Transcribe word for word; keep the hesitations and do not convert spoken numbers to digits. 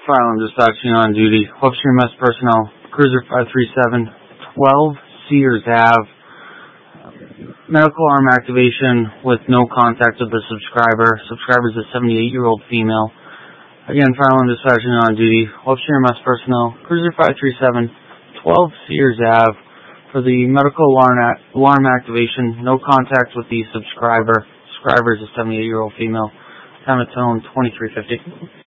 File and dispatching on duty. Upstream M S personnel. Cruiser five three seven, twelve Sears Ave. Medical arm activation with no contact with the subscriber. Subscriber is a seventy-eight-year-old female. Again, file and dispatching on duty. Upstream M S personnel. Cruiser five three seven, twelve Sears Ave. For the medical alarm, alarm activation, no contact with the subscriber. Subscriber is a seventy-eight-year-old female. Time of tone twenty-three fifty.